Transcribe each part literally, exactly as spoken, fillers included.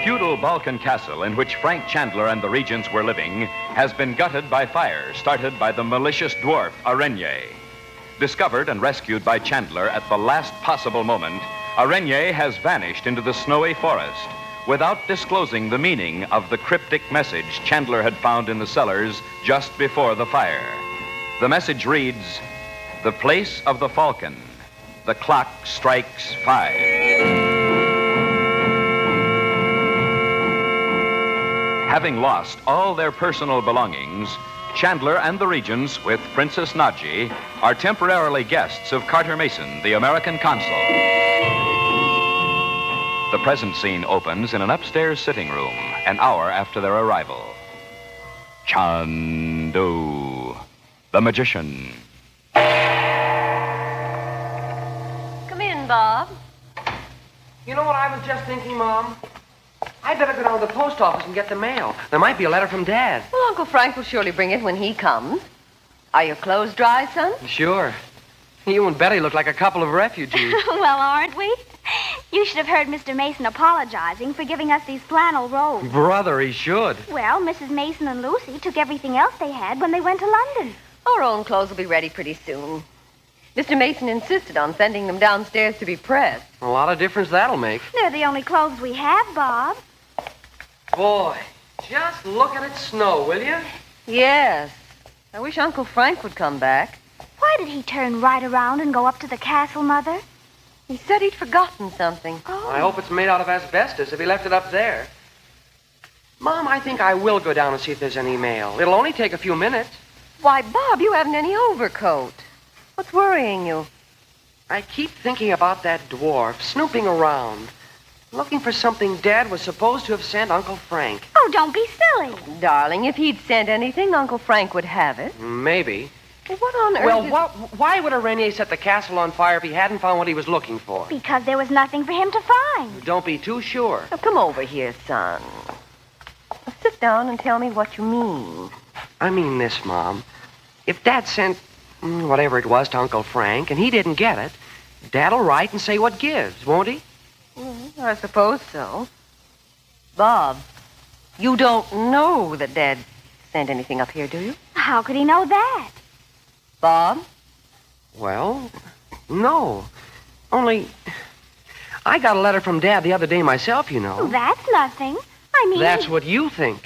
feudal Balkan castle in which Frank Chandler and the regents were living has been gutted by fire started by the malicious dwarf Arenye. Discovered and rescued by Chandler at the last possible moment, Arenye has vanished into the snowy forest without disclosing the meaning of the cryptic message Chandler had found in the cellars just before the fire. The message reads, "The place of the falcon. The clock strikes five." Having lost all their personal belongings, Chandler and the regents, with Princess Nadji, are temporarily guests of Carter Mason, the American consul. The present scene opens in an upstairs sitting room, an hour after their arrival. Chandu, the magician. Come in, Bob. You know what I was just thinking, Mom? I'd better go down to the post office and get the mail. There might be a letter from Dad. Well, Uncle Frank will surely bring it when he comes. Are your clothes dry, son? Sure. You and Betty look like a couple of refugees. Well, aren't we? You should have heard Mister Mason apologizing for giving us these flannel robes. Brother, he should. Well, Missus Mason and Lucy took everything else they had when they went to London. Our own clothes will be ready pretty soon. Mister Mason insisted on sending them downstairs to be pressed. A lot of difference that'll make. They're the only clothes we have, Bob. Boy, just look at it snow, will you? Yes. I wish Uncle Frank would come back. Why did he turn right around and go up to the castle, Mother? He said he'd forgotten something. Oh. I hope it's made out of asbestos if he left it up there. Mom, I think I will go down and see if there's any mail. It'll only take a few minutes. Why, Bob, you haven't any overcoat. What's worrying you? I keep thinking about that dwarf snooping around, looking for something Dad was supposed to have sent Uncle Frank. Oh, don't be silly. Darling, if he'd sent anything, Uncle Frank would have it. Maybe. Well, what on earth Well, is... what, why would Arenye set the castle on fire if he hadn't found what he was looking for? Because there was nothing for him to find. Don't be too sure. Now, come over here, son. Now, sit down and tell me what you mean. I mean this, Mom. If Dad sent mm, whatever it was to Uncle Frank and he didn't get it, Dad'll write and say what gives, won't he? Mm, I suppose so. Bob, you don't know that Dad sent anything up here, do you? How could he know that? Bob? Well, no. Only, I got a letter from Dad the other day myself, you know. Oh, that's nothing. I mean... That's what you think.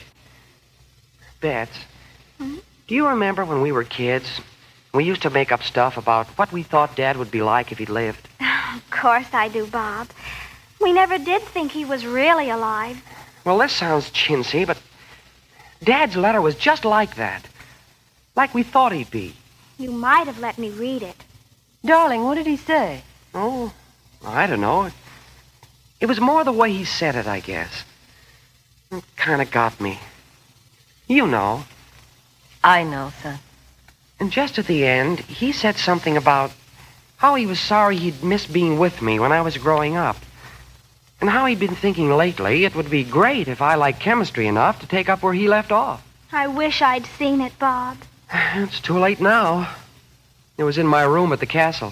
Bets, Hmm? do you remember when we were kids? We used to make up stuff about what we thought Dad would be like if he'd lived. Of course I do, Bob. We never did think he was really alive. Well, this sounds chintzy, but Dad's letter was just like that. Like we thought he'd be. You might have let me read it. Darling, what did he say? Oh, I don't know. It was more the way he said it, I guess. It kind of got me. You know. I know, son. And just at the end, he said something about how he was sorry he'd missed being with me when I was growing up. And how he'd been thinking lately it would be great if I liked chemistry enough to take up where he left off. I wish I'd seen it, Bob. It's too late now. It was in my room at the castle.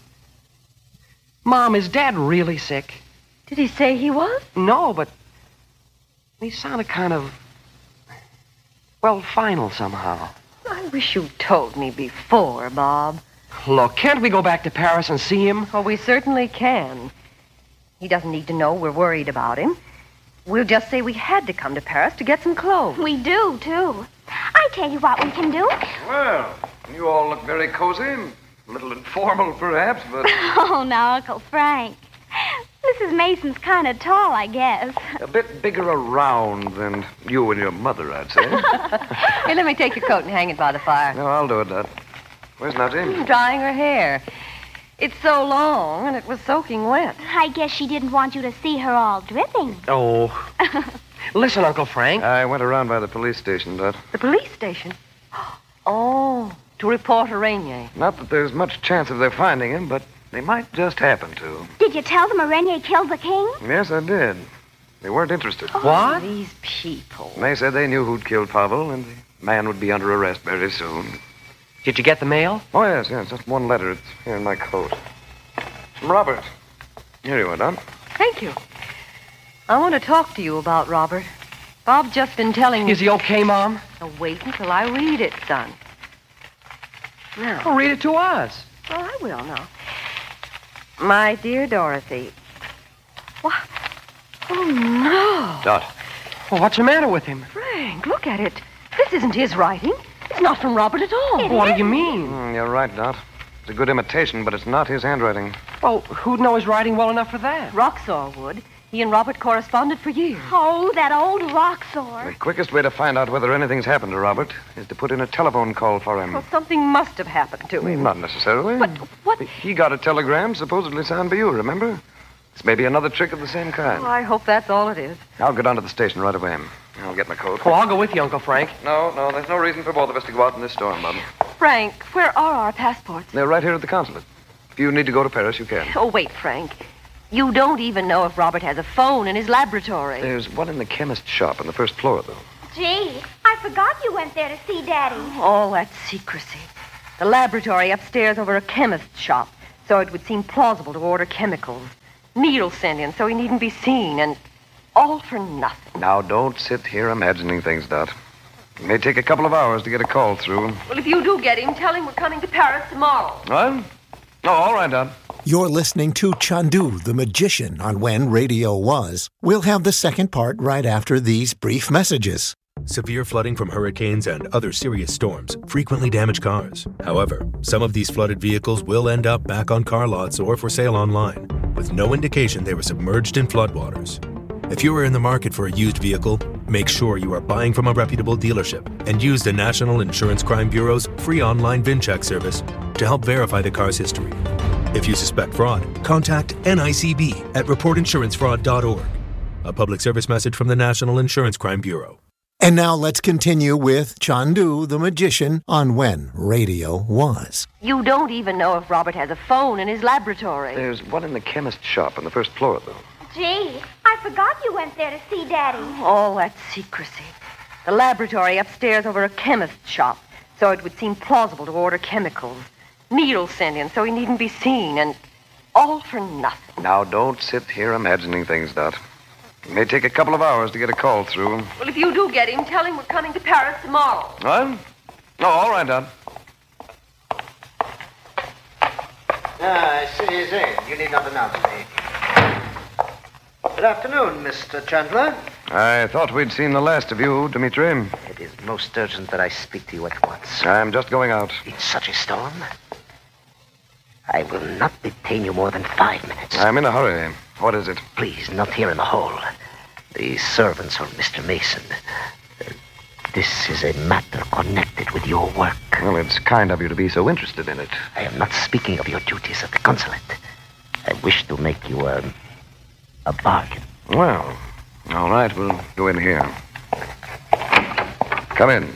Mom, is Dad really sick? Did he say he was? No, but he sounded kind of, well, final somehow. I wish you'd told me before, Bob. Look, can't we go back to Paris and see him? Oh, we certainly can. He doesn't need to know we're worried about him. We'll just say we had to come to Paris to get some clothes. We do, too. I tell you what we can do. Well, you all look very cozy. A little informal, perhaps, but... Oh, now, Uncle Frank. Missus Mason's kind of tall, I guess. a bit bigger around than you and your mother, I'd say. Here, let me take your coat and hang it by the fire. No, I'll do it, Dad. Where's Nadji? Drying her hair. It's so long, and it was soaking wet. I guess she didn't want you to see her all dripping. Oh. Listen, Uncle Frank. I went around by the police station, Dad. The police station? Oh, to report Arenye. Not that there's much chance of their finding him, but they might just happen to. Did you tell them Arenye killed the king? Yes, I did. They weren't interested. What? These people. They said they knew who'd killed Pavel, and the man would be under arrest very soon. Did you get the mail? Oh, yes, yes, just one letter. It's here in my coat. From Robert. Here you are, Don. Thank you. I want to talk to you about Robert. Bob's just been telling me... Is he okay, Mom? Now, wait until I read it, son. Now. Oh, read it to us. Well, I will now. My dear Dorothy. What? Oh, no. Dot. Well, what's the matter with him? Frank, look at it. This isn't his writing. It's not from Robert at all. What do you mean? Mm, you're right, Dot. It's a good imitation, but it's not his handwriting. Well, who'd know his writing well enough for that? Roxor would. He and Robert corresponded for years. Oh, that old Roxor. The quickest way to find out whether anything's happened to Robert is to put in a telephone call for him. Well, something must have happened to him. Not necessarily. But what... He got a telegram supposedly signed by you, remember? This may be another trick of the same kind. Oh, I hope that's all it is. I'll go down to the station right away. I'll get my coat. Well, I'll go with you, Uncle Frank. No, no, there's no reason for both of us to go out in this storm, Bob. Frank, where are our passports? They're right here at the consulate. If you need to go to Paris, you can. Oh, wait, Frank. You don't even know if Robert has a phone in his laboratory. There's one in the chemist's shop on the first floor, though. Gee, I forgot you went there to see Daddy. All that secrecy. The laboratory upstairs over a chemist's shop, so it would seem plausible to order chemicals. Needles sent in so he needn't be seen, and all for nothing. Now, don't sit here imagining things, Dot. It may take a couple of hours to get a call through. Well, if you do get him, tell him we're coming to Paris tomorrow. What? Oh, all right, Dot. You're listening to Chandu, the Magician, on When Radio Was. We'll have the second part right after these brief messages. Severe flooding from hurricanes and other serious storms frequently damage cars. However, some of these flooded vehicles will end up back on car lots or for sale online, with no indication they were submerged in floodwaters. If you are in the market for a used vehicle, make sure you are buying from a reputable dealership and use the National Insurance Crime Bureau's free online VIN check service to help verify the car's history. If you suspect fraud, contact N I C B at report insurance fraud dot org. A public service message from the National Insurance Crime Bureau. And now let's continue with Chandu, the Magician, on When Radio Was. You don't even know if Robert has a phone in his laboratory. There's one in the chemist's shop on the first floor, though. Gee, I forgot you went there to see Daddy. All that secrecy. The laboratory upstairs over a chemist's shop, so it would seem plausible to order chemicals. Needles sent in so he needn't be seen, and all for nothing. Now, don't sit here imagining things, Dot. It may take a couple of hours to get a call through. Well, if you do get him, tell him we're coming to Paris tomorrow. What? Oh, all right, Dot. Ah, Citizen, you need not announce me. Good afternoon, Mister Chandler. I thought we'd seen the last of you, Dmitri. It is most urgent that I speak to you at once. I'm just going out. In such a storm, I will not detain you more than five minutes. I'm in a hurry. What is it? Please, not here in the hall. The servants of Mister Mason. Uh, this is a matter connected with your work. Well, it's kind of you to be so interested in it. I am not speaking of your duties at the consulate. I wish to make you a, a bargain. Well, all right, we'll go in here. Come in.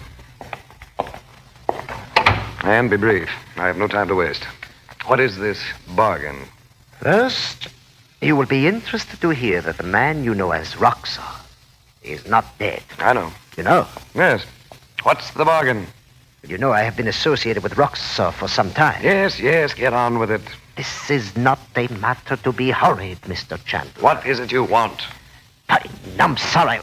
And be brief. I have no time to waste. What is this bargain? First, you will be interested to hear that the man you know as Roxor is not dead. I know. You know? Yes. What's the bargain? You know I have been associated with Roxor for some time. Yes, yes, get on with it. This is not a matter to be hurried, Mister Chandler. What is it you want? I, I'm sorry.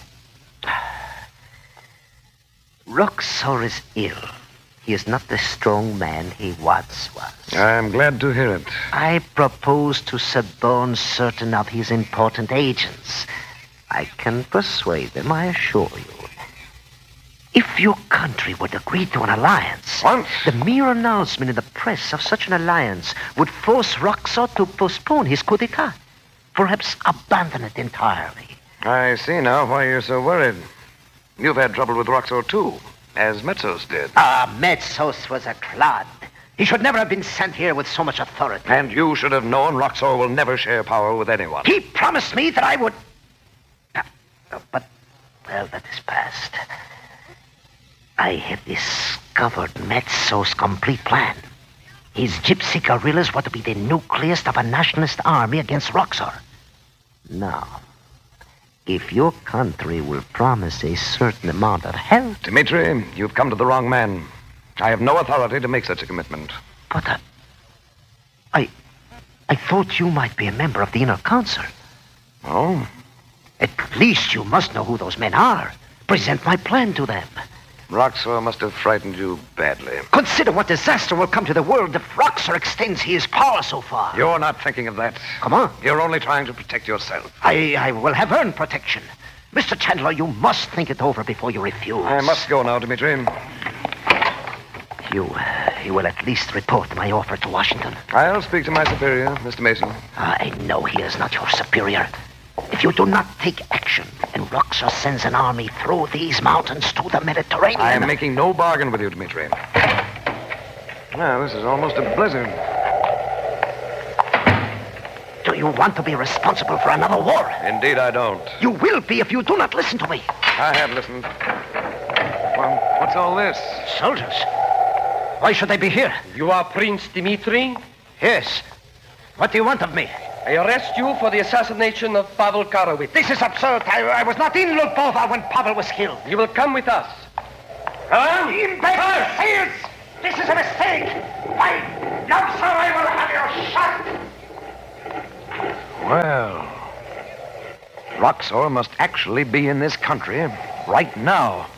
Roxor is ill. He is not the strong man he once was. I'm glad to hear it. I propose to suborn certain of his important agents. I can persuade them, I assure you. If your country would agree to an alliance, What? the mere announcement in the press of such an alliance would force Roxor to postpone his coup d'etat, perhaps abandon it entirely. I see now why you're so worried. You've had trouble with Roxor, too, as Metzos did. Ah, Metzos was a clod. He should never have been sent here with so much authority. And you should have known Roxor will never share power with anyone. He promised me that I would... Uh, but, well, that is past. I have discovered Metzos' complete plan. His gypsy guerrillas were to be the nucleus of a nationalist army against Roxor. Now, if your country will promise a certain amount of help... Dmitri, you've come to the wrong man. I have no authority to make such a commitment. But uh, I... I thought you might be a member of the Inner Council. Oh? At least you must know who those men are. Present my plan to them. Roxor must have frightened you badly. Consider what disaster will come to the world if Roxor extends his power so far. You're not thinking of that. Come on. You're only trying to protect yourself. I, I will have earned protection. Mister Chandler, you must think it over before you refuse. I must go now, Dimitri. You, uh, you will at least report my offer to Washington. I'll speak to my superior, Mister Mason. I know he is not your superior. If you do not take action, and Roxor sends an army through these mountains to the Mediterranean... I am making no bargain with you, Dimitri. Now, this is almost a blizzard. Do you want to be responsible for another war? Indeed, I don't. You will be if you do not listen to me. I have listened. Well, what's all this? Soldiers. Why should they be here? You are Prince Dimitri? Yes. What do you want of me? I arrest you for the assassination of Pavel Karowitz. This is absurd. I, I was not in Lubova when Pavel was killed. You will come with us. Huh? Imbeciles! This is a mistake! Why, no, sir, I will have you shot! Well, Roxor must actually be in this country right now.